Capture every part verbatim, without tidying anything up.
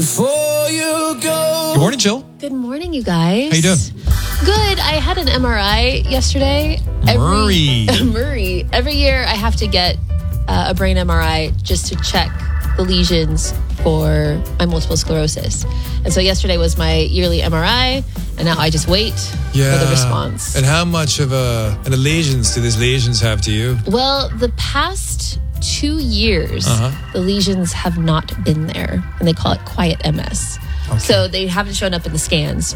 Before you go. Good morning, Jill. Good morning, you guys. How you doing? Good. I had an M R I yesterday. Murray. Every, Murray. Every year I have to get uh, a brain M R I just to check the lesions for my multiple sclerosis. And so yesterday was my yearly M R I, and now I just wait Yeah. for the response. And how much of a an allegiance do these lesions have to you? Well, the past two years, Uh-huh. the lesions have not been there, and they call it quiet M S. Okay. So they haven't shown up in the scans.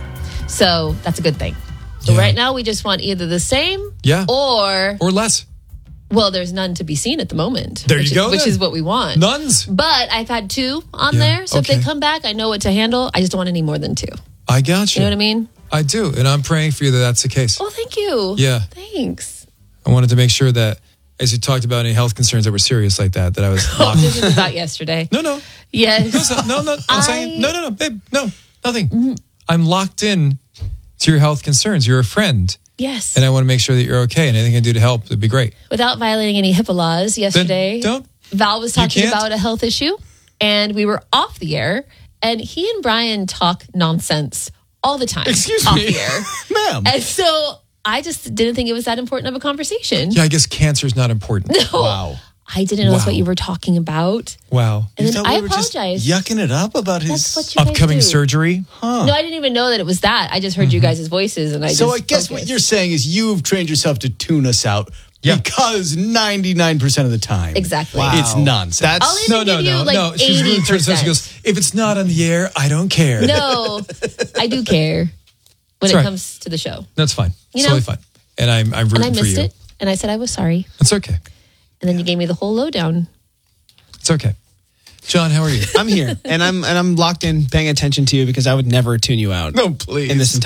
So that's a good thing. So Yeah. right now, we just want either the same Yeah. or, Or less. well, there's none to be seen at the moment. There which you go, Is, which then. is what we want. Nuns. But I've had two on Yeah, there. So if okay. they come back, I know what to handle. I just don't want any more than two. I got you. You know what I mean? I do. And I'm praying for you that that's the case. Oh, thank you. Yeah. Thanks. I wanted to make sure that as you talked about any health concerns that were serious like that, that I was Oh, locked. this is about yesterday. No, no. Yes. No, no, I'm saying, I- Mm-hmm. no, no, no, babe, no, nothing. I'm locked in to your health concerns. You're a friend. Yes. And I want to make sure that you're okay. And anything I can do to help would be great. Without violating any HIPAA laws, yesterday, don't. Val was talking can't. about a health issue, and we were off the air, and he and Brian talk nonsense all the time. Excuse off me. the air. Ma'am. And so I just didn't think it was that important of a conversation. Yeah, I guess cancer is not important. No. Wow. I didn't know that's Wow. what you were talking about. Wow. And You then thought I we were just apologize. yucking it up about his. That's what you guys Upcoming do. surgery. No, I didn't even know that it was that. I just heard you guys' voices, and I So just I guess what focused. you're saying is you've trained yourself to tune us out Yeah. because ninety-nine percent of the time. Exactly. Wow. It's nonsense. That's I'll even No, no, give you no, like no. She really eighty turns out, she percent. goes, if it's not on the air, I don't care. No, I do care when That's it right. comes to the show. That's fine. You It's know? totally fine. And I'm, I'm And rooting I for missed you. it, and I said I was sorry. It's okay. And then you gave me the whole lowdown. It's okay. John, how are you? I'm here, and I'm and I'm locked in, paying attention to you because I would never tune you out. No, please. In this